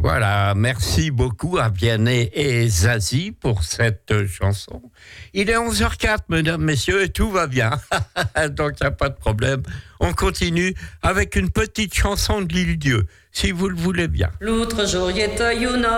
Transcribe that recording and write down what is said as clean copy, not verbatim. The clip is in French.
Voilà, merci beaucoup à Vianney et Zazie pour cette chanson. Il est 11h04, mesdames, messieurs, et tout va bien. Donc, il n'y a pas de problème. On continue avec une petite chanson de l'Île-Dieu, si vous le voulez bien. L'autre jour, il y était une